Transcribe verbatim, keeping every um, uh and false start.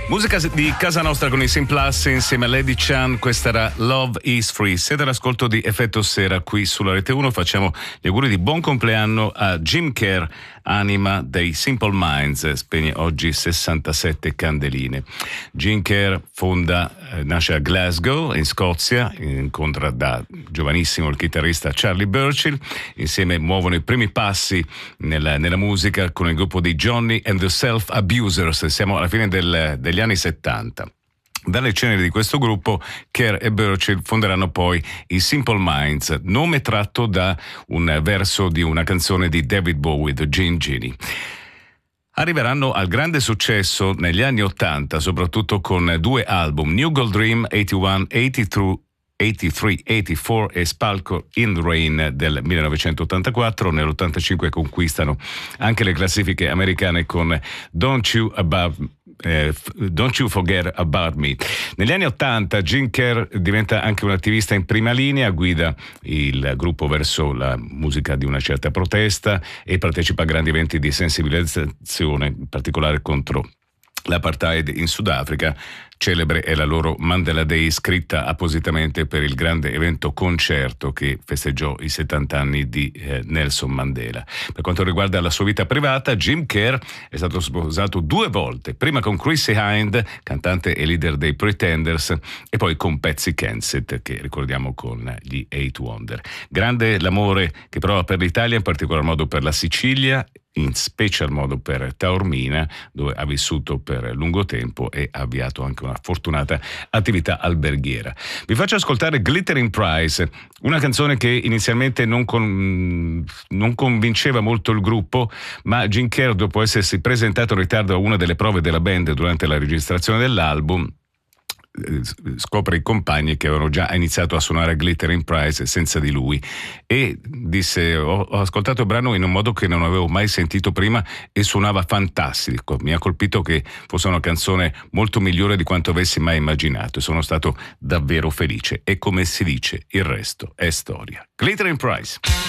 Musica di casa nostra con i Simplus insieme a Lady Chan, questa era Love is Free. Siete all'ascolto di Effetto Sera qui sulla Rete uno, facciamo gli auguri di buon compleanno a Jim Kerr, anima dei Simple Minds, spegne oggi sessantasette candeline. Jim Kerr fonda, eh, nasce a Glasgow in Scozia, incontra da giovanissimo il chitarrista Charlie Burchill, insieme muovono i primi passi nella, nella musica con il gruppo di Johnny and the Self Abusers. Siamo alla fine del, degli anni settanta. Dalle ceneri di questo gruppo, Kerr e Burchill fonderanno poi i Simple Minds, nome tratto da un verso di una canzone di David Bowie, The Gin Genie. Arriveranno al grande successo negli anni ottanta, soprattutto con due album, New Gold Dream ottantuno ottantadue ottantatré ottantaquattro e Spalco in the Rain del millenovecentottantaquattro. Nell'ottantacinque conquistano anche le classifiche americane con Don't You About Eh, Don't You Forget About Me. Negli anni ottanta Jim Kerr diventa anche un attivista in prima linea, guida il gruppo verso la musica di una certa protesta e partecipa a grandi eventi di sensibilizzazione, in particolare contro l'apartheid in Sudafrica. Celebre è la loro Mandela Day, scritta appositamente per il grande evento concerto che festeggiò i settanta anni di eh, Nelson Mandela. Per quanto riguarda la sua vita privata, Jim Kerr è stato sposato due volte, prima con Chrissy Hind, cantante e leader dei Pretenders, e poi con Patsy Kensit, che ricordiamo con gli Eight Wonder. Grande l'amore che prova per l'Italia, in particolar modo per la Sicilia, in special modo per Taormina, dove ha vissuto per lungo tempo e ha avviato anche una fortunata attività alberghiera. Vi faccio ascoltare Glittering Prize, una canzone che inizialmente non, con, non convinceva molto il gruppo, ma Jim Kerr, dopo essersi presentato in ritardo a una delle prove della band durante la registrazione dell'album, scopre i compagni che avevano già iniziato a suonare Glittering Prize senza di lui e disse: ho, ho ascoltato il brano in un modo che non avevo mai sentito prima e suonava fantastico, mi ha colpito che fosse una canzone molto migliore di quanto avessi mai immaginato e sono stato davvero felice, e come si dice, il resto è storia. Glittering Prize.